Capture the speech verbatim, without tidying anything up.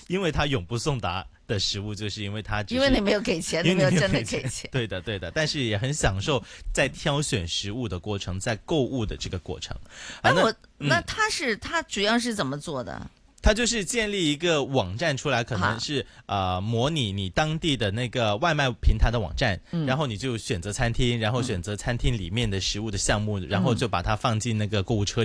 因为他永不送达的食物，就是因为他因为你没有给钱，你没有真的给钱。 对的，对的，但是也很享受在挑选食物的过程，在购物的这个过程。 那我、嗯、那他是他主要是怎么做的？ 它就是建立一个网站出来，可能是呃模拟你当地的那个外卖平台的网站，嗯、然后你就选择餐厅，然后选择餐厅里面的食物的项目，嗯、然后就把它放进那个购物车